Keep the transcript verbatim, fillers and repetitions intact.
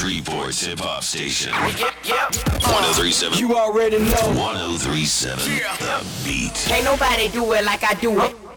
Shreveport's hip hop station. Yep, yep. ten thirty-seven. You already know. ten thirty-seven. Yeah. The Beat. Can't nobody do it like I do it.